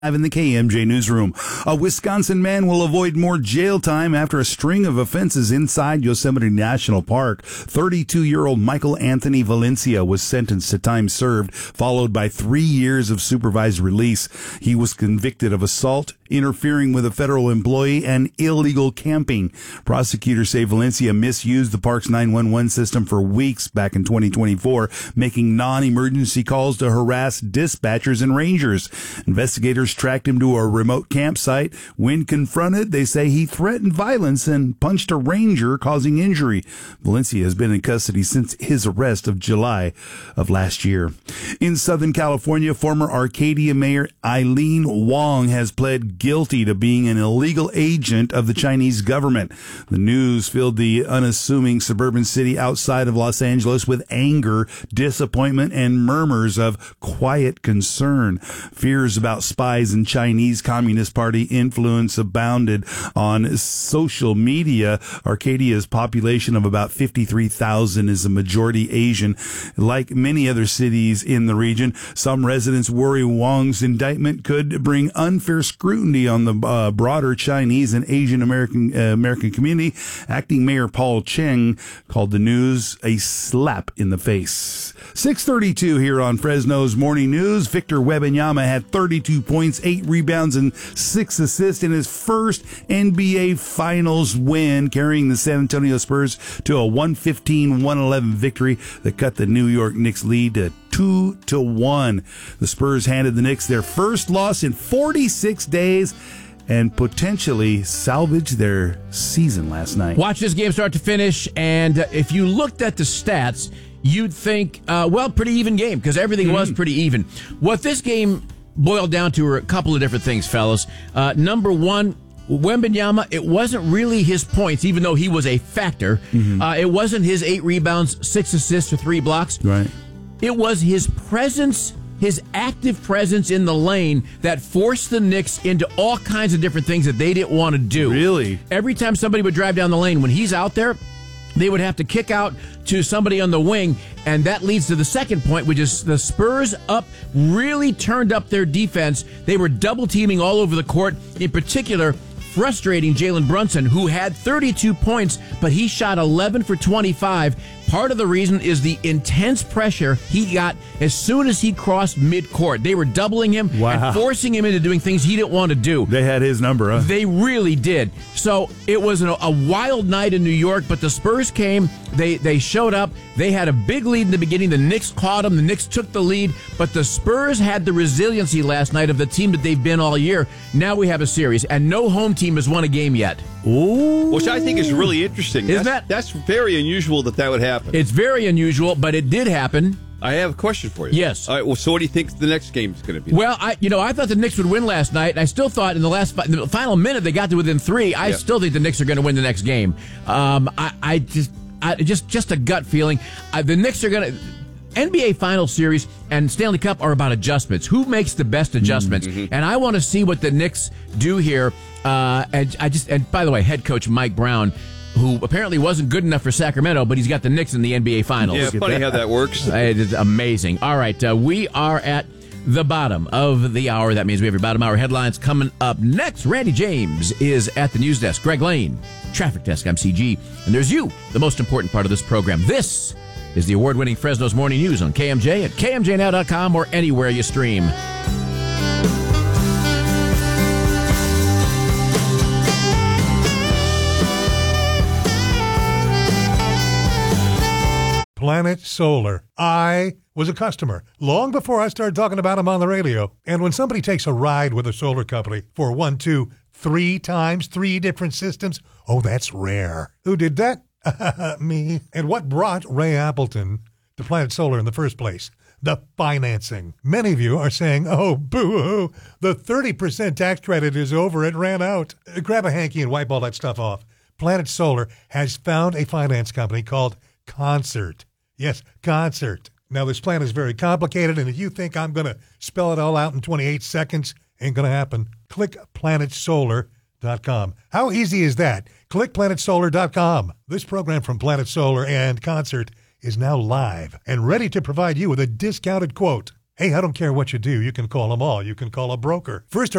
In the KMJ newsroom, a Wisconsin man will avoid more jail time after a string of offenses inside Yosemite National Park. 32-year-old Michael Anthony Valencia was sentenced to time served, followed by 3 years of supervised release. He was convicted of assault, interfering with a federal employee, and illegal camping. Prosecutors say Valencia misused the park's 911 system for weeks back in 2024, making non-emergency calls to harass dispatchers and rangers. Investigators tracked him to a remote campsite. When confronted, they say he threatened violence and punched a ranger, causing injury. Valencia has been in custody since his arrest of July of last year. In Southern California, former Arcadia Mayor Eileen Wong has pled guilty to being an illegal agent of the Chinese government. The news filled the unassuming suburban city outside of Los Angeles with anger, disappointment, and murmurs of quiet concern. Fears about spies and Chinese Communist Party influence abounded on social media. Arcadia's population of about 53,000 is a majority Asian. Like many other cities in the region, some residents worry Wong's indictment could bring unfair scrutiny on the broader Chinese and Asian American community. Acting Mayor Paul Cheng called the news a slap in the face. 6:32 here on Fresno's Morning News. Victor Wembanyama had 32 points, 8 rebounds, and 6 assists in his first NBA Finals win, carrying the San Antonio Spurs to a 115-111 victory that cut the New York Knicks lead to 2-1. The Spurs handed the Knicks their first loss in 46 days and potentially salvage their season last night. Watch this game start to finish, and if you looked at the stats, you'd think, pretty even game, because everything was pretty even. What this game boiled down to are a couple of different things, fellas. Number one, Wembanyama, it wasn't really his points, even though he was a factor. It wasn't his 8 rebounds, 6 assists, or 3 blocks. Right. It was his presence, his active presence in the lane that forced the Knicks into all kinds of different things that they didn't want to do. Really? Every time somebody would drive down the lane, when he's out there, they would have to kick out to somebody on the wing, and that leads to the second point, which is the Spurs really turned up their defense. They were double-teaming all over the court, in particular frustrating Jalen Brunson, who had 32 points, but he shot 11 for 25. Part of the reason is the intense pressure he got as soon as he crossed midcourt. They were doubling him and forcing him into doing things he didn't want to do. They had his number, huh? They really did. So it was a wild night in New York, but the Spurs came. They showed up. They had a big lead in the beginning. The Knicks caught them. The Knicks took the lead, but the Spurs had the resiliency last night of the team that they've been all year. Now we have a series, and no home team has won a game yet. Ooh. Which I think is really interesting. That's very unusual that would happen. It's very unusual, but it did happen. I have a question for you. Yes. All right, well, so what do you think the next game is going to be? Well, I thought the Knicks would win last night. I still thought in the final minute they got to within 3. I still think the Knicks are going to win the next game. Just a gut feeling. The Knicks are going to... NBA Finals Series and Stanley Cup are about adjustments. Who makes the best adjustments? And I want to see what the Knicks do here. And by the way, head coach Mike Brown, who apparently wasn't good enough for Sacramento, but he's got the Knicks in the NBA Finals. Yeah, funny how that works. It is amazing. All right, we are at the bottom of the hour. That means we have your bottom hour headlines coming up next. Randy James is at the news desk. Greg Lane, traffic desk. I'm CG. And there's you, the most important part of this program. This is the award-winning Fresno's Morning News on KMJ at KMJNow.com or anywhere you stream. Planet Solar. I was a customer long before I started talking about them on the radio. And when somebody takes a ride with a solar company for 1, 2, 3 times, 3 different systems, oh, that's rare. Who did that? Me. And what brought Ray Appleton to Planet Solar in the first place? The financing. Many of you are saying, oh, boo-hoo, the 30% tax credit is over. It ran out. Grab a hanky and wipe all that stuff off. Planet Solar has found a finance company called Concert. Yes, Concert. Now, this plan is very complicated, and if you think I'm going to spell it all out in 28 seconds, ain't going to happen. Click planetsolar.com. How easy is that? Click planetsolar.com. This program from Planet Solar and Concert is now live and ready to provide you with a discounted quote. Hey, I don't care what you do. You can call them all. You can call a broker. First